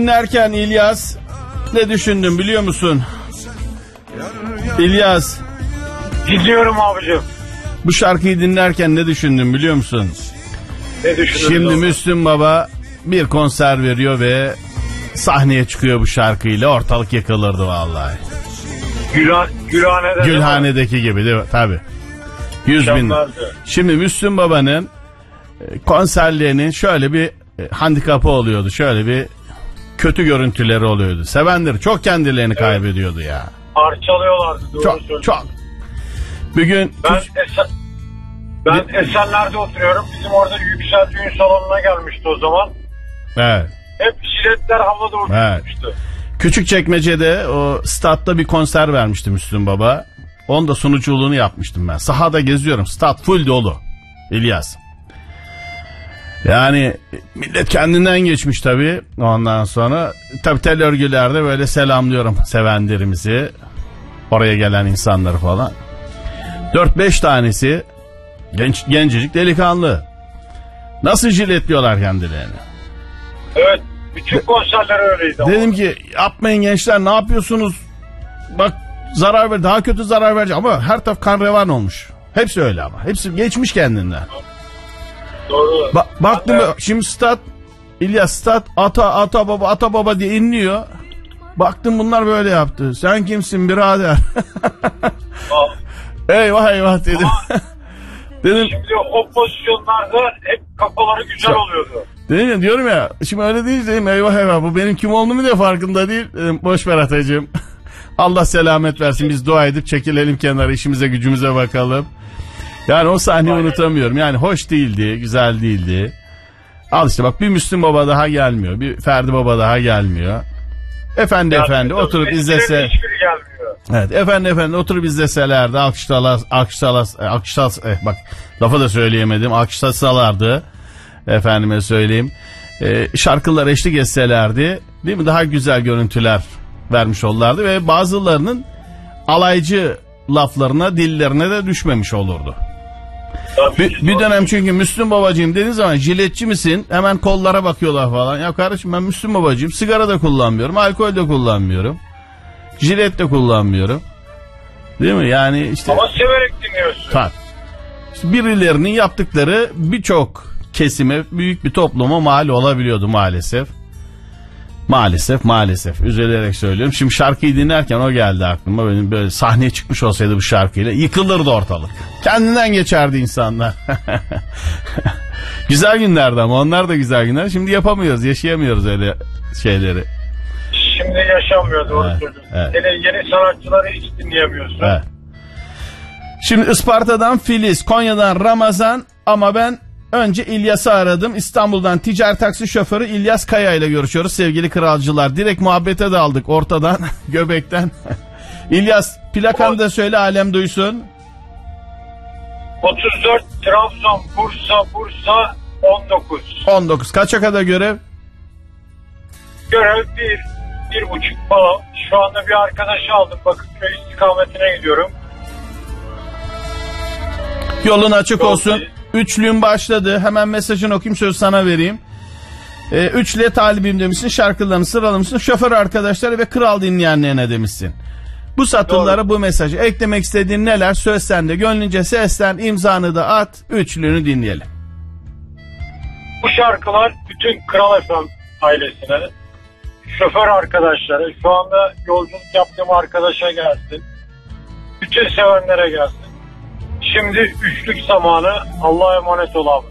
Dinlerken İlyas ne düşündün biliyor musun? İlyas. Dinliyorum abicim. Bu şarkıyı dinlerken ne düşündün biliyor musun? Ne düşündün? Şimdi Müslüm Baba bir konser veriyor ve sahneye çıkıyor bu şarkıyla, ortalık yakılırdı vallahi. Gülhane'deki gibi değil mi? Tabii. 100 bin. Şimdi Müslüm Baba'nın konserlerinin şöyle bir handikapı oluyordu. Şöyle bir kötü görüntüleri oluyordu. Sevenleri çok kendilerini kaybediyordu ya. Parçalıyorlardı. Çok. Bugün ben Esenler'de oturuyorum. Bizim orada Yüksel Düğün Salonu'na gelmişti o zaman. Evet. Hep jiletler havada uçmuştu. Evet. Küçükçekmece'de o statta bir konser vermişti Müslüm Baba. Onun da sunuculuğunu yapmıştım ben. Sahada geziyorum. Stat full dolu. İlyas. Yani millet kendinden geçmiş tabii. Ondan sonra tabii tel örgülerde böyle selamlıyorum sevenlerimizi. Oraya gelen insanları falan. 4-5 tanesi gencecik delikanlı. Nasıl jiletliyorlar kendilerini. Evet. Bütün konserler öyleydi. Dedim ki yapmayın gençler, ne yapıyorsunuz? Bak zarar ver, daha kötü zarar verecek. Ama her taraf kan revan olmuş. Hepsi öyle ama. Hepsi geçmiş kendinden. Doğru. Baktım şimdi stat İlyas, stat ata baba diye inliyor. Baktım bunlar böyle yaptı. Sen kimsin birader? eyvah dedim. Dedim. Şimdi o pozisyonlarda hep kafaları güzel oluyordu. Dedim, diyorum ya şimdi öyle değil dedim, eyvah bu benim kim olduğumu da farkında değil. Dedim, boş ver Atacığım. Allah selamet versin, biz dua edip çekilelim kenara, işimize gücümüze bakalım. Yani o sahneyi unutamıyorum. Yani hoş değildi, güzel değildi. Al işte bak, bir Müslüm Baba daha gelmiyor, bir Ferdi Baba daha gelmiyor. Efendi oturup izlese. Evet, efendi oturup izleselerdi, bak lafı da söyleyemedim, alkışlasalardı, efendime söyleyeyim, şarkılar eşlik etselerdi, değil mi, daha güzel görüntüler vermiş olurlardı ve bazılarının alaycı laflarına, dillerine de düşmemiş olurdu. Bir dönem çünkü Müslüm Babacığım dediğin zaman jiletçi misin? Hemen kollara bakıyorlar falan. Ya kardeşim, ben Müslüm Babacığım, sigara da kullanmıyorum, alkol de kullanmıyorum, jilet de kullanmıyorum. Değil mi? Yani işte. Ama severek dinliyorsun. Tabii. İşte birilerinin yaptıkları birçok kesime, büyük bir topluma mal olabiliyordu maalesef. Maalesef. Üzülerek söylüyorum. Şimdi şarkıyı dinlerken o geldi aklıma. Benim böyle sahneye çıkmış olsaydı bu şarkıyla yıkılırdı ortalık. Kendinden geçerdi insanlar. Güzel günlerdi ama onlar da güzel günler. Şimdi yapamıyoruz, yaşayamıyoruz öyle şeyleri. Şimdi yaşamıyor, doğru söylüyorsun. Evet. Yeni sanatçıları hiç dinleyemiyorsun. Evet. Şimdi Isparta'dan Filiz, Konya'dan Ramazan, ama ben önce İlyas'ı aradım. İstanbul'dan ticari taksi şoförü İlyas Kaya ile görüşüyoruz sevgili kralcılar. Direkt muhabbete daldık ortadan, göbekten. İlyas, plakanı da söyle, alem duysun. 34 Trabzon, Bursa 19. 19. Kaça kadar görev? Görev 1,5 falan. Şu anda bir arkadaşı aldım. Bakırköy istikametine gidiyorum. Yolun açık olsun. Üçlüğün başladı. Hemen mesajını okuyayım, söz sana vereyim. Üçlüğe talibim demişsin. Şarkılarını sıralamışsın. Şoför arkadaşları ve kral dinleyenlerine demişsin. Bu satırlara bu mesajı eklemek istediğin neler? Söz sende. Gönlünce seslen, imzanı da at. Üçlüğünü dinleyelim. Bu şarkılar bütün Kral FM ailesine, şoför arkadaşlara, şu anda yolculuk yaptığım arkadaşa gelsin. Bütün sevenlere gelsin. Şimdi üçlük zamanı. Allah'a emanet ol abi.